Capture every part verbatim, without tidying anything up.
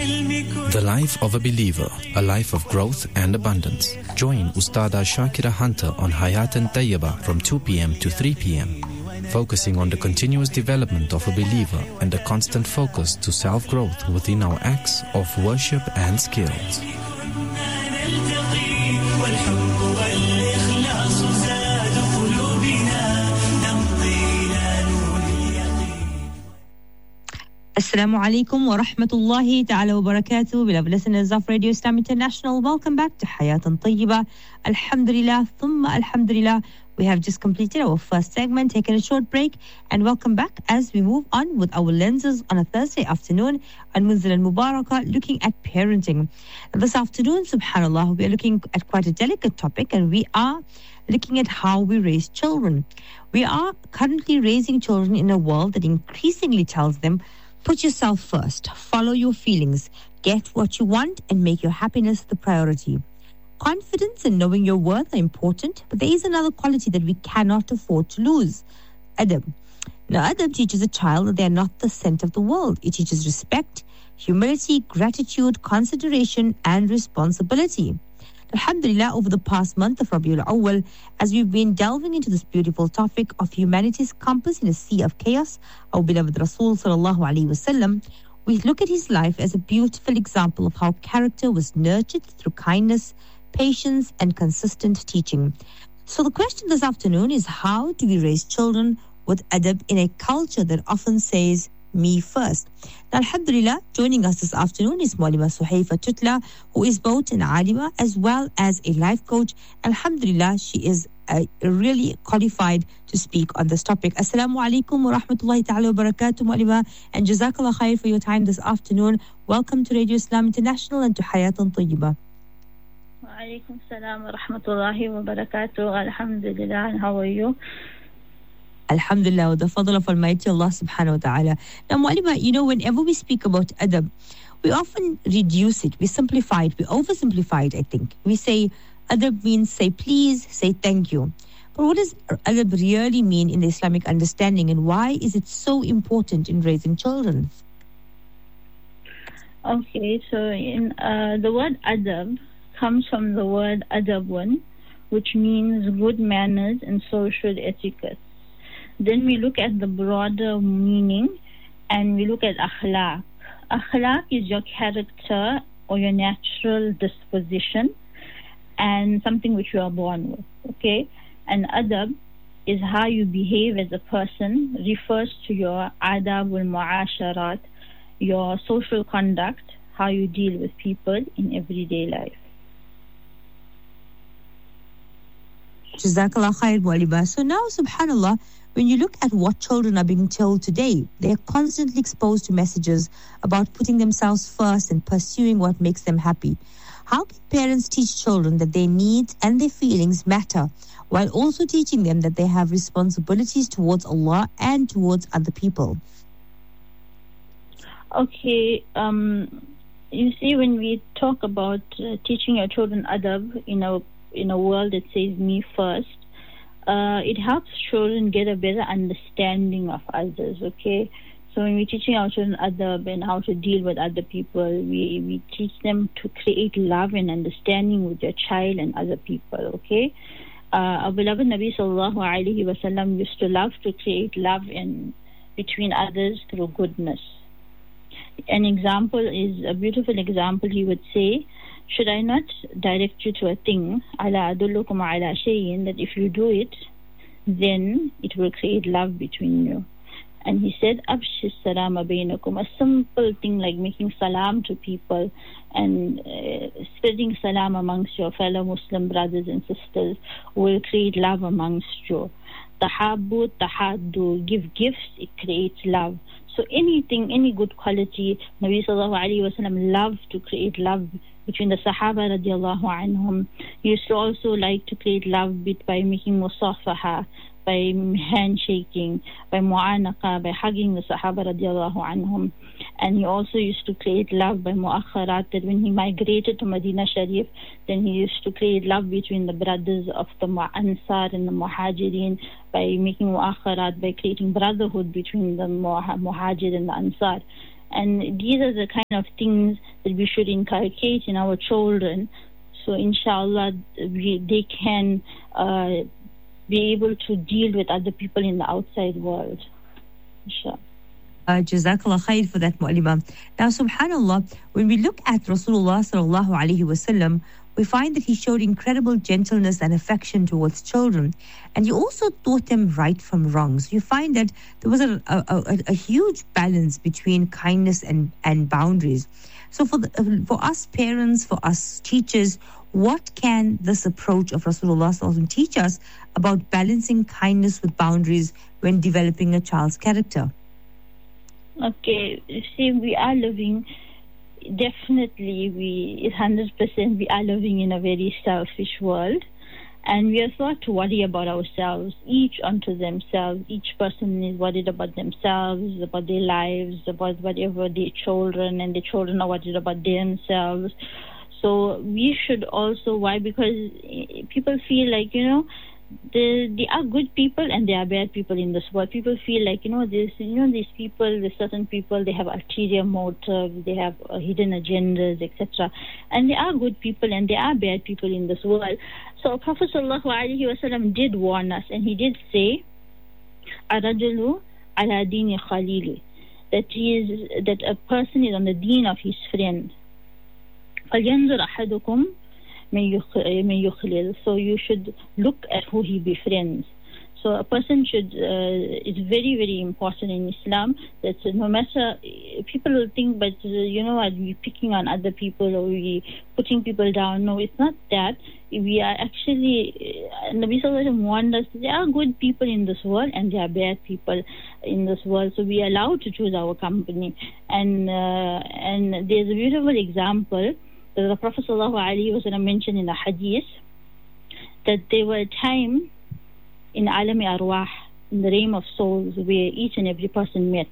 The life of a believer, a life of growth and abundance. Join Ustada Shakira Hunter on Hayatan Tayyaba from two p.m. to three p.m. focusing on the continuous development of a believer and a constant focus to self-growth within our acts of worship and skills. Assalamu alaikum wa rahmatullahi ta'ala wa barakatuh. Beloved listeners of Radio Islam International, welcome back to Hayatan Tayyiba. Alhamdulillah, thumma alhamdulillah. We have just completed our first segment, taken a short break, and welcome back as we move on with our lenses on a Thursday afternoon on Munzil al-Mubarakah, looking at parenting. And this afternoon, subhanAllah, we are looking at quite a delicate topic, and we are looking at how we raise children. We are currently raising children in a world that increasingly tells them, put yourself first, follow your feelings, get what you want, and make your happiness the priority. Confidence and knowing your worth are important, but there is another quality that we cannot afford to lose: adab. Now, adab teaches a child that they are not the center of the world. It teaches respect, humility, gratitude, consideration, and responsibility. Alhamdulillah, over the past month of Rabiul Awwal, as we've been delving into this beautiful topic of humanity's compass in a sea of chaos, our beloved Rasul sallallahu alaihi wasallam, we look at his life as a beautiful example of how character was nurtured through kindness, patience, and consistent teaching. So the question this afternoon is, how do we raise children with adab in a culture that often says, me first? Now, alhamdulillah, joining us this afternoon is Maulima Suhaifa Tutla, who is both an alima as well as a life coach. Alhamdulillah, she is uh, really qualified to speak on this topic. Assalamu alaikum wa rahmatullahi ta'ala wa barakatuh, Maulima, and jazakallah khair for your time this afternoon. Welcome to Radio Islam International and to Hayatan Tayyiba. Wa alaikum salam wa rahmatullahi wa barakatuh. Alhamdulillah, and how are you? Alhamdulillah, with the fadl of Almighty Allah subhanahu wa ta'ala. Now, Mu'alima, you know, whenever we speak about adab, we often reduce it, we simplify it, we oversimplify it, I think. We say adab means say please, say thank you. But what does adab really mean in the Islamic understanding, and why is it so important in raising children? Okay, so in uh, the word adab comes from the word adabun, which means good manners and social etiquette. Then we look at the broader meaning, and we look at akhlaq. Akhlaq is your character or your natural disposition, and something which you are born with, okay? And adab is how you behave as a person, refers to your adab wal mu'asharat, your social conduct, how you deal with people in everyday life. Jazakallah khair, Mu'alima. So now, subhanallah, when you look at what children are being told today, they are constantly exposed to messages about putting themselves first and pursuing what makes them happy. How can parents teach children that their needs and their feelings matter, while also teaching them that they have responsibilities towards Allah and towards other people? Okay, um, you see, when we talk about uh, teaching our children adab in a in a world that says me first, Uh, it helps children get a better understanding of others, okay? So when we're teaching our children adab and how to deal with other people, we, we teach them to create love and understanding with their child and other people, okay? Uh, our beloved Nabi sallallahu alayhi wa sallam used to love to create love in between others through goodness. An example is, a beautiful example, he would say, should I not direct you to a thing, ala adullukum ala shay'in, that if you do it, then it will create love between you. And he said, abshis salama bainakum, a simple thing like making salam to people and uh, spreading salam amongst your fellow Muslim brothers and sisters will create love amongst you. Tahabbu, tahaddu, give gifts, it creates love. So anything, any good quality, Nabi sallallahu alayhi wa sallam loved to create love between the Sahaba radiallahu anhum. He used to also like to create love by making musafaha, by handshaking, by mu'anaqa, by hugging the Sahaba radiallahu anhum. And he also used to create love by mu'akharat, that when he migrated to Medina Sharif, then he used to create love between the brothers of the Ansar and the Muhajirin by making mu'akharat, by creating brotherhood between the Muhajir and the Ansar. And these are the kind of things that we should inculcate in our children. So inshallah, we, they can uh, be able to deal with other people in the outside world. Inshallah. Uh, Jazakallah khair for that, Mu'allima. Now, subhanallah, when we look at Rasulullah sallallahu alayhi wasallam, we find that he showed incredible gentleness and affection towards children. And he also taught them right from wrong. So you find that there was a, a, a, a huge balance between kindness and, and boundaries. So for, the, for us parents, for us teachers, what can this approach of Rasulullah sallallahu alayhi wasallam teach us about balancing kindness with boundaries when developing a child's character? Okay, you see, we are living, definitely, we, one hundred percent, we are living in a very selfish world. And we are thought to worry about ourselves, each unto themselves. Each person is worried about themselves, about their lives, about whatever their children, and the children are worried about themselves. So we should also, why? Because people feel like, you know, There, they are good people and there are bad people in this world. People feel like, you know, this, you know, these people, there's certain people, they have ulterior motives, they have uh, hidden agendas, et cetera. And there are good people and there are bad people in this world. So Prophet sallallahu alaihi wasallam did warn us, and he did say, "Arajulu ala dini khalili," that he is, that a person is on the deen of his friend. فَلْيَنْظُرْ أَحَدُكُمْ So you should look at who he befriends. So a person should, uh, it's very, very important in Islam that no matter, people will think, but uh, you know, are we picking on other people or we putting people down? No, it's not that. We are actually, uh, Nabi Sallallahu Alaihi Wasallam warned us, there are good people in this world and there are bad people in this world. So we are allowed to choose our company. And, uh, and there's a beautiful example that the Prophet Sallallahu Alaihi Wasallam mentioned in the hadith, that there were a time in Alami Arwah, in the realm of souls, where each and every person met.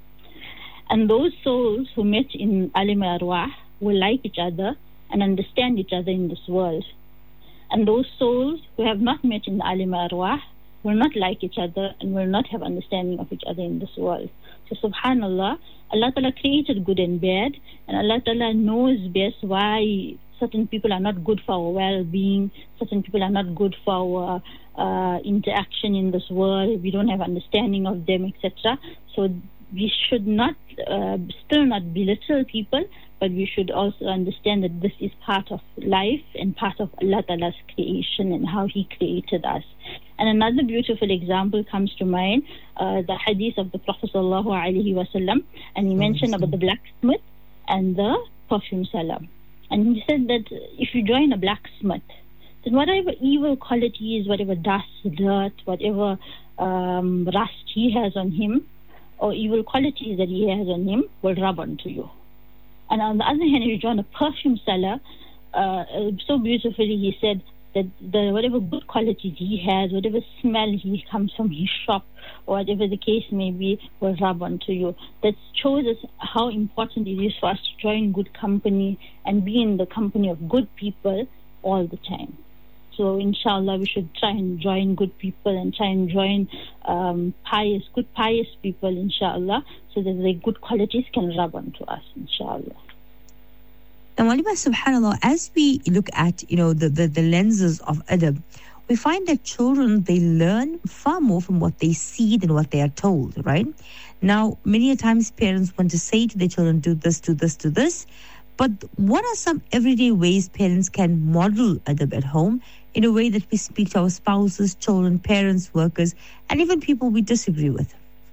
And those souls who met in Alami Arwah will like each other and understand each other in this world. And those souls who have not met in the Alami Arwah will not like each other and will not have understanding of each other in this world. So subhanallah, Allah Ta'ala created good and bad, and Allah Ta'ala knows best why certain people are not good for our well-being, certain people are not good for our uh, interaction in this world, we don't have understanding of them, et cetera. So we should not, uh, still not belittle people, but we should also understand that this is part of life and part of Allah Ta'ala's creation and how He created us. And another beautiful example comes to mind, uh, the hadith of the Prophet Sallallahu Alaihi Wasallam, and he mentioned about the blacksmith and the perfume seller. And he said that if you join a blacksmith, then whatever evil qualities, whatever dust, dirt, whatever um, rust he has on him, or evil qualities that he has on him, will rub onto you. And on the other hand, if you join a perfume seller, uh, so beautifully he said that the whatever good qualities he has, whatever smell he comes from his shop, or whatever the case may be, will rub onto you. That shows us how important it is for us to join good company and be in the company of good people all the time. So inshallah, we should try and join good people and try and join um, pious, good pious people, inshallah, so that the good qualities can rub onto us, inshallah. Now, Mu'allima, subhanallah, as we look at, you know, the, the, the lenses of adab, we find that children, they learn far more from what they see than what they are told, right? Now, many a times parents want to say to their children, do this, do this, do this. But what are some everyday ways parents can model adab at home in a way that we speak to our spouses, children, parents, workers, and even people we disagree with?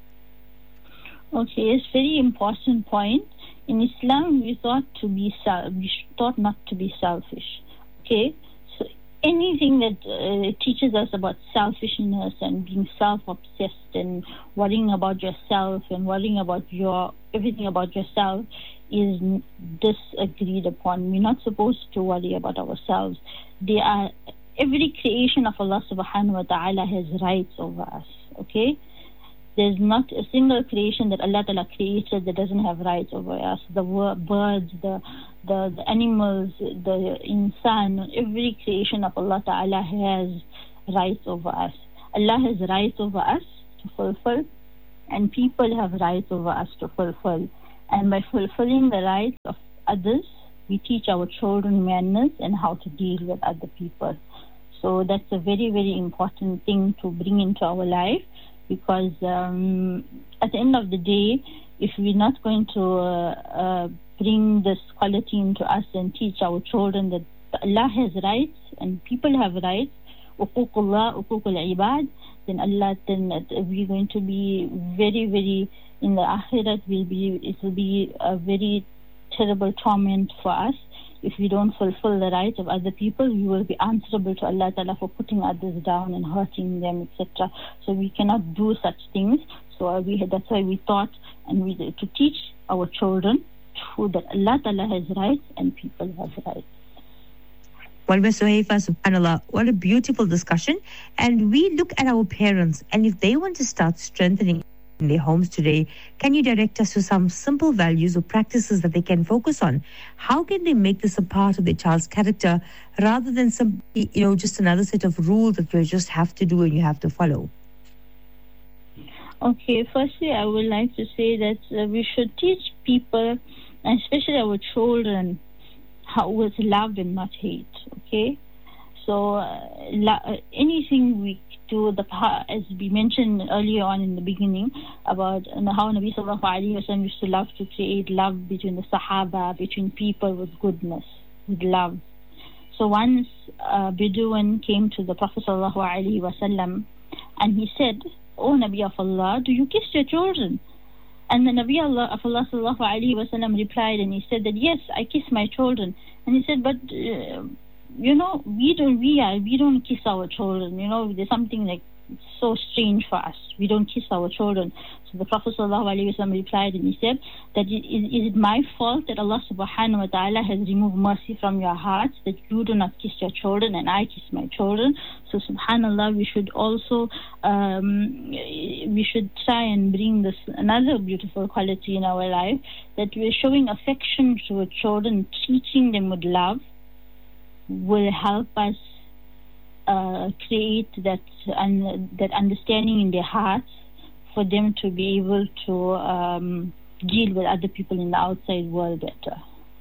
Okay, it's a very important point. In Islam, we thought to be we thought not to be selfish. Okay, so anything that uh, teaches us about selfishness and being self-obsessed and worrying about yourself and worrying about your everything about yourself is disagreed upon. We're not supposed to worry about ourselves. They are every creation of Allah Subhanahu wa Taala has rights over us. Okay. There's not a single creation that Allah Ta'ala created that doesn't have rights over us. The birds, the, the the animals, the insan, every creation of Allah Ta'ala has rights over us. Allah has rights over us to fulfill, and people have rights over us to fulfill. And by fulfilling the rights of others, we teach our children manners and how to deal with other people. So that's a very, very important thing to bring into our life, because um, at the end of the day, if we're not going to uh, uh, bring this quality into us and teach our children that Allah has rights and people have rights, uququllah, uququl ibad, then Allah, then we're going to be very, very, in the akhirat, will be, it will be a very terrible torment for us. If we don't fulfill the rights of other people, we will be answerable to Allah Ta'ala for putting others down and hurting them, et cetera. So we cannot do such things. So we, that's why we thought and we to teach our children to, that Allah Ta'ala has rights and people have rights. Well, Miz Suhaifa, subhanAllah, what a beautiful discussion. And we look at our parents, and if they want to start strengthening in their homes today, can you direct us to some simple values or practices that they can focus on? How can they make this a part of their child's character rather than some, you know, just another set of rules that you just have to do and you have to follow? Okay, firstly, I would like to say that uh, we should teach people, and especially our children, how with love and not hate. Okay, so uh, la- anything we do, the as we mentioned earlier on in the beginning about uh, how Nabi Sallallahu Alaihi Wasallam used to love to create love between the Sahaba, between people with goodness, with love. So once uh, Bedouin came to the Prophet Sallallahu Alaihi Wasallam and he said, "Oh Nabi of Allah, do you kiss your children?" And the Nabi Allah of Allah Sallallahu Alaihi Wasallam replied and he said that, "Yes, I kiss my children." And he said, "But uh, you know, we don't, we are, we don't kiss our children. You know, there's something like so strange for us. We don't kiss our children." So the Prophet Sallallahu Alaihi Wasallam replied and he said that, is, is it my fault that Allah Subhanahu Wa Taala has removed mercy from your hearts, that you do not kiss your children and I kiss my children? So Subhanallah, we should also um, we should try and bring this another beautiful quality in our life, that we're showing affection to our children, teaching them with love, will help us uh, create that un- that understanding in their hearts for them to be able to um, deal with other people in the outside world better.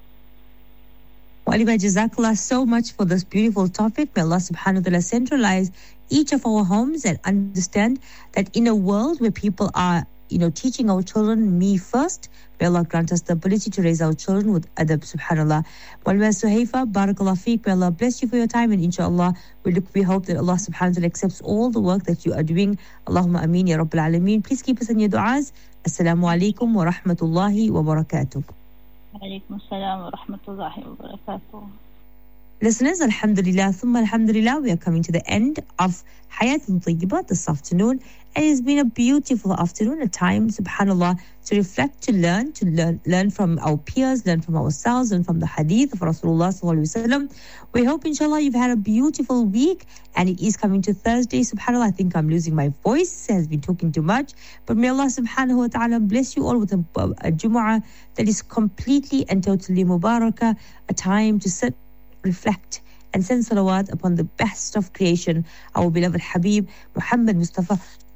Walima, Jazakallah so much for this beautiful topic. May Allah subhanahu wa ta'ala centralize each of our homes and understand that in a world where people are, you know, teaching our children me first, may Allah grant us the ability to raise our children with adab, subhanallah. Walima Suhaifa, barakallah feek, may Allah bless you for your time, and inshallah, we look, we hope that Allah subhanahu wa ta'ala accepts all the work that you are doing. Allahumma ameen ya Rabbil Alameen. Please keep us in your du'as. Assalamu alaikum wa rahmatullahi wa barakatuh. Alaikum assalam wa rahmatullahi wa barakatuh. Listeners, alhamdulillah, thumma alhamdulillah, we are coming to the end of Hayatun Tayyibah this afternoon. And it's been a beautiful afternoon, a time, subhanallah, to reflect, to learn, to learn learn from our peers, learn from ourselves, and from the hadith of Rasulullah sallallahu alaihi wasallam. We hope, inshallah, you've had a beautiful week, and it is coming to Thursday, subhanallah. I think I'm losing my voice, has been talking too much. But may Allah subhanahu wa ta'ala bless you all with a, a Jumu'ah that is completely and totally mubarakah, a time to sit, reflect, and send salawat upon the best of creation, our beloved Habib, Muhammad Mustafa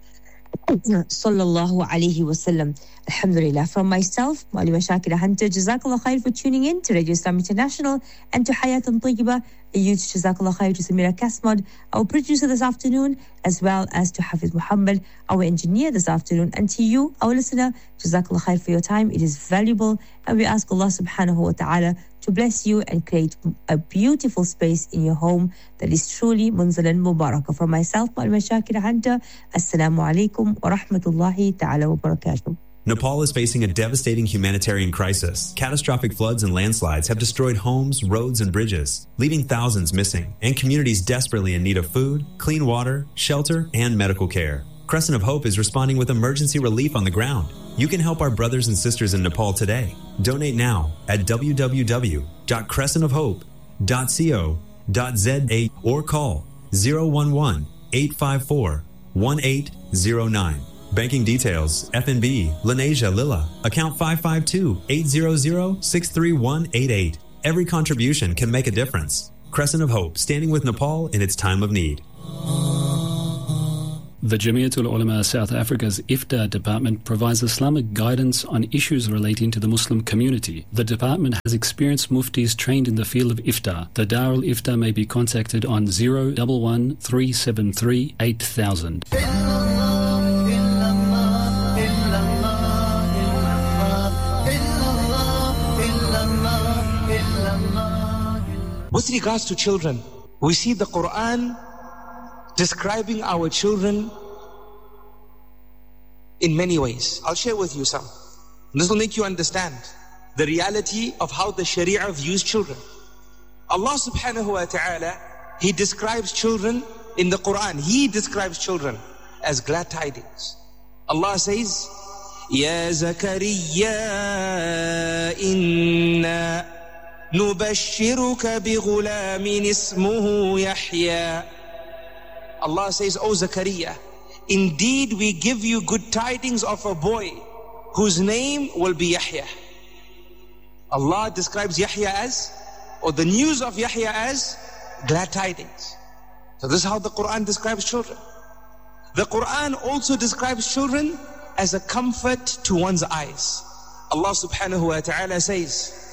sallallahu alayhi wasallam. Alhamdulillah. From myself, Malima Shakira Hunter, Jazakallah khair for tuning in to Radio Islam International and to Hayatun Tayyibah. A huge Jazakallah khair to Samira Kasmod, our producer this afternoon, as well as to Hafiz Muhammad, our engineer this afternoon, and to you, our listener, Jazakallah khair for your time. It is valuable, and we ask Allah subhanahu wa ta'ala to bless you and create a beautiful space in your home that is truly munzalan mubarakah. For myself, Malima Shakira Hunter, Assalamu alaikum wa rahmatullahi ta'ala wa barakatuh. Nepal is facing a devastating humanitarian crisis. Catastrophic floods and landslides have destroyed homes, roads, and bridges, leaving thousands missing, and communities desperately in need of food, clean water, shelter, and medical care. Crescent of Hope is responding with emergency relief on the ground. You can help our brothers and sisters in Nepal today. Donate now at w w w dot crescent of hope dot co dot z a or call zero one one, eight five four, one eight zero nine. Banking details, F N B, Lanesia Lilla, account five five two, eight zero zero, six three one eight eight. Every contribution can make a difference. Crescent of Hope, standing with Nepal in its time of need. The Jamiatul Ulama South Africa's Iftar department provides Islamic guidance on issues relating to the Muslim community. The department has experienced muftis trained in the field of Iftar. The Darul Iftar may be contacted on zero one one three seven three eight thousand. With regards to children, we see the Quran describing our children in many ways. I'll share with you some. This will make you understand the reality of how the Sharia views children. Allah subhanahu wa ta'ala, He describes children in the Quran. He describes children as glad tidings. Allah says, Ya Zakariya inna nubashiruka bi ghulamin ismuhu Yahya. Allah says, O Zakaria, indeed we give you good tidings of a boy whose name will be Yahya. Allah describes Yahya as, or the news of Yahya as, glad tidings. So this is how the Quran describes children. The Quran also describes children as a comfort to one's eyes. Allah subhanahu wa ta'ala says,